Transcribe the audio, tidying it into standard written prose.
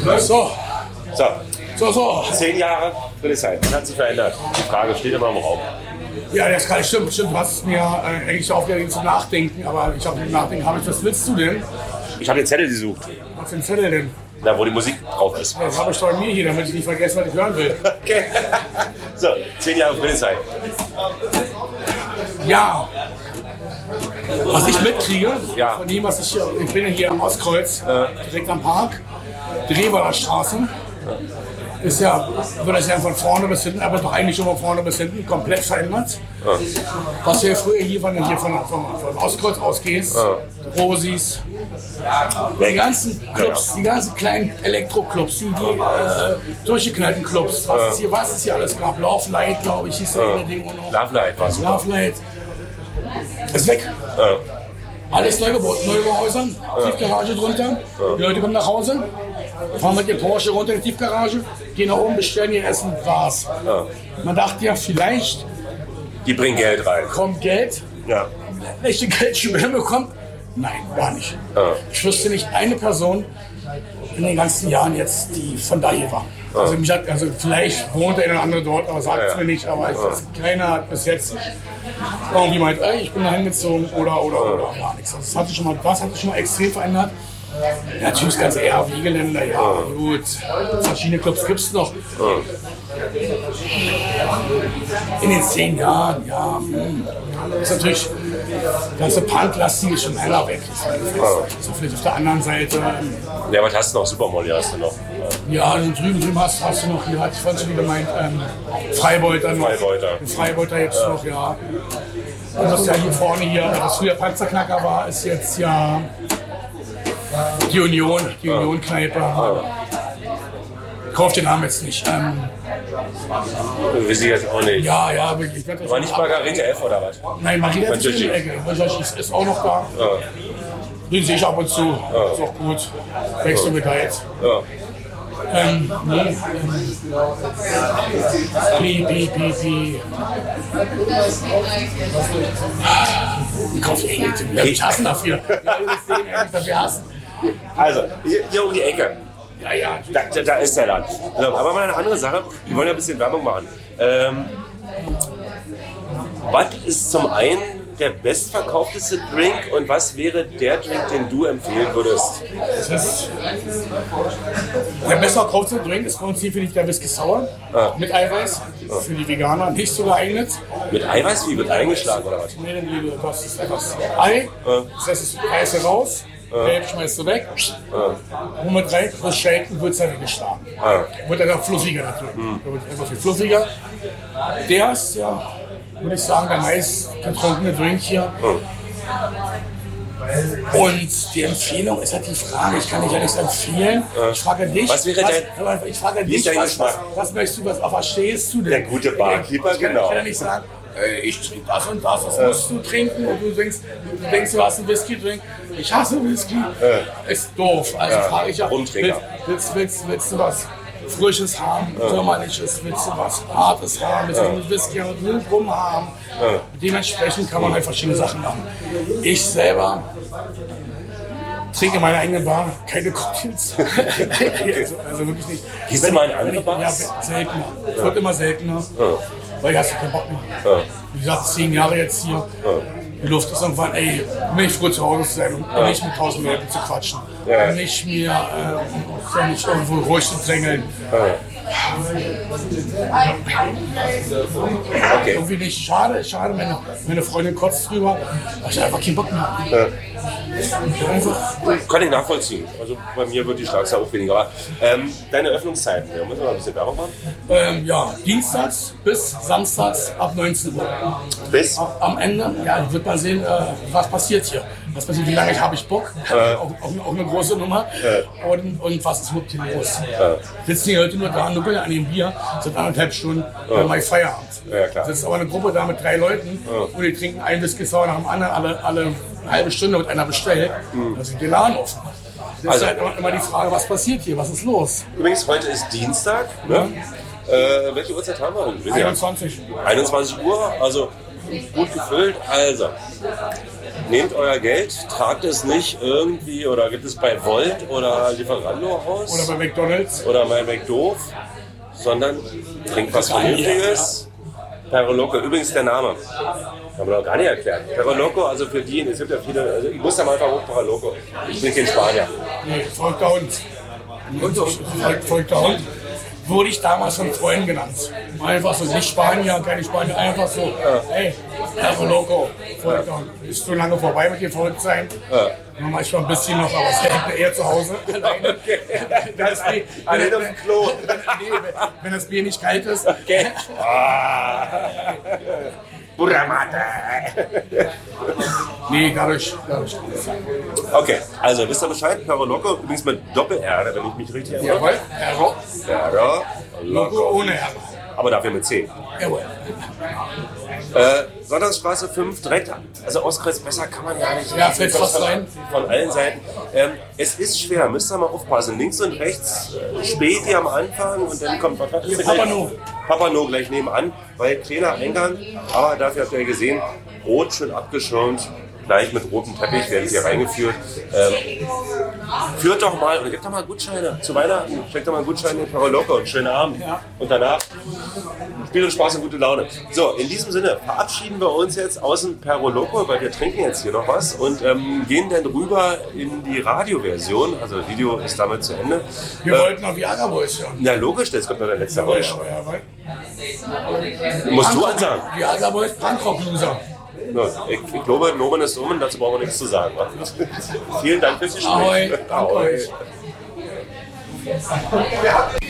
So. So. 10 Jahre Friedrichshain. Was hat sich verändert? Die Frage steht immer im Raum. Ja, das kann stimmt. Du hast es mir eigentlich aufgeregt zum Nachdenken, aber ich habe zum Nachdenken, was willst du denn? Ich habe den Zettel gesucht. Was für ein Zettel denn? Da, wo die Musik drauf ist. Das habe ich doch mir hier, damit ich nicht vergesse, was ich hören will. Okay. So, 10 Jahre Friedrichshain. Ja. Was ich mitkriege, Ja. von dem, was ich bin ja hier am Ostkreuz, direkt am Park, die Revaler Straße. Ist ja, wird das ja von vorne bis hinten, aber doch eigentlich schon von vorne bis hinten komplett verändert. Was du ja früher hier von Ostkreuz ausgehst, Rosis, die ganzen Clubs, die ganzen kleinen Elektroclubs, die durchgeknallten Clubs, was es hier alles gab, Love Light, glaube ich, hieß das Ding auch noch. Love Light war super. Love Light ist weg. Alles neu gebaut, Neubauhäusern, Tiefgarage drunter. Die Leute kommen nach Hause, fahren mit ihr Porsche runter in die Tiefgarage, gehen nach oben, bestellen ihr Essen, war's. Man dachte ja, vielleicht Die bringen Geld rein. kommt Geld, Ja. echte Geldschwemme kommt. Nein, gar nicht. Ich wüsste nicht eine Person in den ganzen Jahren jetzt, die von daher war. Also, vielleicht wohnt der eine oder andere dort, aber sagt es mir nicht. Aber keiner hat bis jetzt irgendwie meint, ey, ich bin da hingezogen oder gar nichts. Das hat sich schon mal extrem verändert. Ja, natürlich ganz eher Wiegeländer, ja gut. Verschiedene Clubs gibt es noch. In den 10 Jahren, ja. Ist natürlich, das ganze Punklastige ist schon heller weg. So vielleicht auf der anderen Seite. Ja, was hast du noch? Supermolly hast du noch. Ja, also drüben hast du noch, hier hatte ich vorhin schon gemeint, Freibeuter noch. Freibeuter jetzt noch, ja. Und das ja hier vorne was früher Panzerknacker war, ist jetzt ja die Union-Kneipe. Ich kaufe den Namen jetzt nicht. Weiß ich jetzt auch nicht. Ja, aber ich werde das. War nicht Margarete F oder was? Nein, Margarete F in der Ecke. Ist auch noch da. Den sehe ich ab und zu. Ist auch gut. Wächst und gedeiht. Pi. Ich kaufe ich hasse dafür. Wir hassen. Also, hier um die Ecke. Ja. Da ist der Laden. So, aber mal eine andere Sache. Wir wollen ja ein bisschen Werbung machen. Was ist zum einen der bestverkaufteste Drink und was wäre der Drink, den du empfehlen würdest? Der bestverkaufte Drink ist bei uns hier, finde ich, der Whisky Sour mit Eiweiß. Für die Veganer nicht so geeignet. Mit Eiweiß? Wie wird eingeschlagen oder was? Nee, das ist etwas Ei. Das ist Eiweiß raus. Gelb schmeißt du weg. Und mit rein, das Shaken wird es dann geschlagen. Wird dann auch fluffiger natürlich. Wird einfach viel fluffiger. Der ist ja, würde ich sagen, der meist getrunkene Drink hier. Und die Empfehlung ist halt die Frage, ich kann dich ja nichts empfehlen. Ich frage dich, was wäre was möchtest du, was stehst du denn? Der gute Barkeeper, genau. Ich kann ja nicht sagen, ich trinke das und das musst du trinken und du denkst, du hast einen Whisky-Drink. Ich hasse Whisky. Ist doof. Also frage ich ja, willst du was Frisches haben, Sommerliches, willst du was Hartes haben, willst du einen Whisky und Rum haben. Dementsprechend kann man halt verschiedene Sachen machen. Ich selber trinke in meiner eigenen Bar keine Cocktails. also wirklich nicht. Gehst du mal in andere Bars? Ja, seltener. Wird immer seltener. Weil ich hast keinen Bock mehr. Wie gesagt, 10 Jahre jetzt hier. Die Luft ist irgendwann, nicht früh zu Hause zu sein und nicht mit 1000 Leuten zu quatschen. Und nicht nicht irgendwo ruhig zu drängeln. Okay. Irgendwie nicht. Schade, meine Freundin kotzt drüber. Ich habe einfach keinen Bock mehr. Kann ich nachvollziehen. Also bei mir wird die Schlagzahl auch weniger. Aber, deine Öffnungszeiten, da müssen wir mal ein bisschen Werbung machen. Dienstags bis samstags ab 19 Uhr. Bis? Am Ende, wird man sehen, was passiert hier. Was passiert, wie lange habe ich Bock? Auch eine große Nummer. Und was ist überhaupt hier los? Sitzen die Leute nur da, nuckeln an dem Bier, sind 1,5 Stunden, dann mache ich Feierabend. Ja, klar. Sitzt aber eine Gruppe da mit 3 Leuten und die trinken einen Whisky Sour nach dem anderen, alle eine halbe Stunde wird einer bestellt. Da sind die Laden offen. Das ist halt immer die Frage, was passiert hier, was ist los? Übrigens, heute ist Dienstag. Ne? Welche Uhrzeit haben wir? 21. 21 Uhr, also gut gefüllt. Also, nehmt euer Geld, tragt es nicht irgendwie oder gibt es bei Volt oder Lieferando aus. Oder bei McDonalds. Oder bei McDoof, sondern trinkt was Vernünftiges. Perro Loco, übrigens der Name. Haben wir noch gar nicht erklärt. Perro Loco, also für die, es gibt ja viele, also ich muss da mal einfach hoch Perro Loco. Ich bin kein Spanier. Nee, folgt der Hund. Folgt der Hund. Wurde ich damals von Freunden genannt. Einfach so, nicht Spanier, keine Spanier, einfach so, hey, Perro Loco, folgt der Hund. Ist zu lange vorbei mit dem Verrücktsein. Nur manchmal ein bisschen noch, aber es hängt eher zu Hause. Alleine. Alleine auf dem Klo. Wenn das Bier nicht kalt ist. Okay. Burramata. Nee, dadurch. Okay, also wisst ihr Bescheid? Perro Loco, übrigens mit Doppel-R, wenn ich mich richtig erinnere. Jawohl, Perro Perro Loco ohne R. Aber dafür mit C. Jawohl. Sonntagsstraße 5, direkt, also Ostkreuz, besser kann man ja nicht. Ja, fällt fast rein. Von allen Seiten. Es ist schwer, müsst ihr mal aufpassen. Links und rechts Späti am Anfang und dann kommt Papano gleich nebenan, weil kleiner Eingang, aber dafür habt ihr ja gesehen, rot schön abgeschirmt. Gleich mit rotem Teppich werden sie hier reingeführt. Führt doch mal, oder gebt doch mal Gutscheine zu Weihnachten. Steckt doch mal Gutscheine in Perro Loco und schönen Abend. Ja. Und danach Spiel und Spaß und gute Laune. So, in diesem Sinne verabschieden wir uns jetzt aus dem Perro Loco, weil wir trinken jetzt hier noch was und gehen dann rüber in die Radioversion. Also das Video ist damit zu Ende. Wir wollten noch Viagra Boys hören. Ja, logisch, jetzt kommt noch der letzte Geräusch. Musst du ansagen. Viagra Boys, Punkrock-Loser. No, ich glaube, Nomen ist um und dazu brauchen wir nichts zu sagen. Vielen Dank fürs Gespräch. Ahoi, danke euch.